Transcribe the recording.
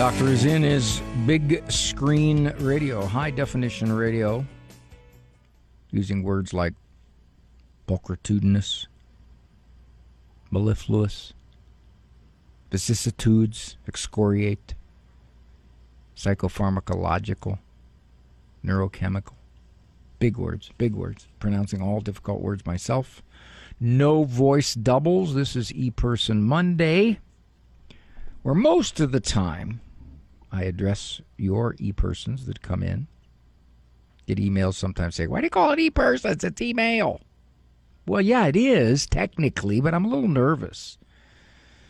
Doctor is in his big screen radio, high definition radio, using words like pulchritudinous, mellifluous, vicissitudes, excoriate, psychopharmacological, neurochemical. Big words, pronouncing all difficult words myself. No voice doubles. This is E-Person Monday, where most of the time I address your e-persons that come in. Get emails sometimes saying, why do you call it e-persons? It's email. Well, yeah, it is technically, but I'm a little nervous.